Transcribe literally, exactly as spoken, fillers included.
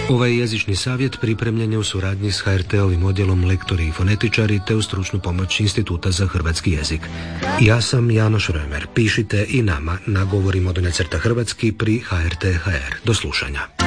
Ovaj jezični savjet pripremljen je u suradnji s ha er te-ovim odjelom Lektori i fonetičari te u stručnu pomoć Instituta za hrvatski jezik. Ja sam Janoš Römer. Pišite i nama na govorimo do nacrta hrvatski pri ha er te tačka ha er. Do slušanja.